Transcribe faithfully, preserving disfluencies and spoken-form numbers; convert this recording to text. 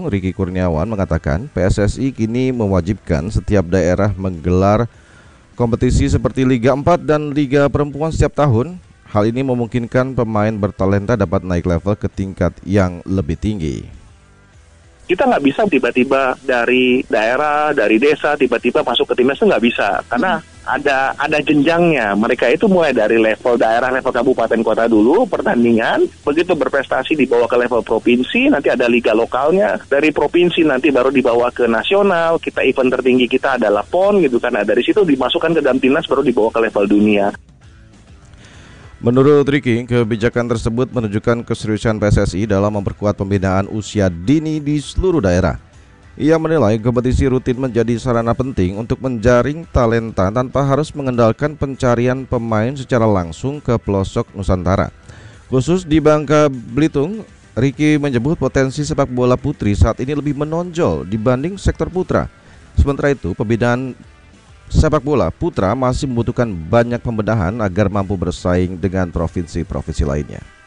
Belitung, Riki Kurniawan, mengatakan P S S I kini mewajibkan setiap daerah menggelar kompetisi seperti Liga empat dan Liga Perempuan setiap tahun. Hal ini memungkinkan pemain bertalenta dapat naik level ke tingkat yang lebih tinggi. Kita nggak bisa tiba-tiba dari daerah, dari desa, tiba-tiba masuk ke timnas, itu nggak bisa. Karena ada ada jenjangnya. Mereka itu mulai dari level daerah, level kabupaten kota dulu, pertandingan. Begitu berprestasi dibawa ke level provinsi, nanti ada liga lokalnya. Dari provinsi nanti baru dibawa ke nasional. Kita event tertinggi kita adalah P O N gitu kan. Nah, dari situ dimasukkan ke dalam timnas, baru dibawa ke level dunia. Menurut Riki, kebijakan tersebut menunjukkan keseriusan P S S I dalam memperkuat pembinaan usia dini di seluruh daerah. Ia menilai kompetisi rutin menjadi sarana penting untuk menjaring talenta tanpa harus mengandalkan pencarian pemain secara langsung ke pelosok Nusantara. Khusus di Bangka Belitung, Riki menyebut potensi sepak bola putri saat ini lebih menonjol dibanding sektor putra. Sementara itu, pembinaan sepak bola putra masih membutuhkan banyak pembenahan agar mampu bersaing dengan provinsi-provinsi lainnya.